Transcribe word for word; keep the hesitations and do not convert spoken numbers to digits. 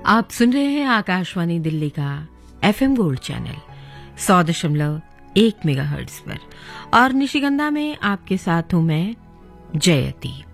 आप सुन रहे हैं आकाशवाणी दिल्ली का एफएम गोल्ड चैनल सौ दशमलव एक मेगाहर्ट्ज पर और निशिगंधा में आपके साथ हूं मैं जयती।